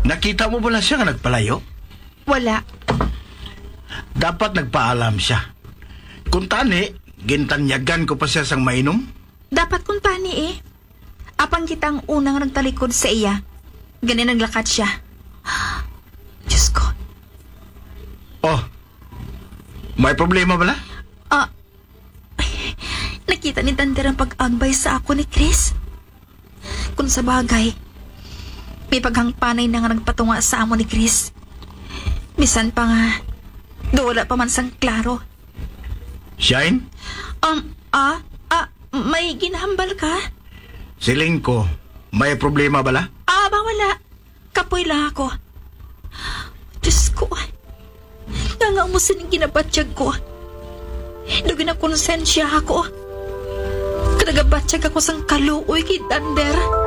Nakita mo ba na siya nga nagpalayo? Wala. Dapat nagpaalam siya. Kung tani, gintanyagan ko pa siya sang mainom. Dapat kung tani eh. Apang kita ang unang nagtalikod sa iya. Ganin naglakat siya. Diyos ko. Oh, may problema ba na? Nakita ni Dander ang pag-agbay sa ako ni Chris. Kung sa bagay, may paghangpanay na nga nagpatunga sa amo ni Chris. Misan pa nga, wala pa man sang klaro. Shine? May ginahambal ka? Siling ko, may problema ba na? Wala. Kapoy lang ako. Diyos ko. Nga mo sining ginabatsyag ko. Dugi na konsensya ako. Kadagabatsyag ako sang kaluoy kay Dander.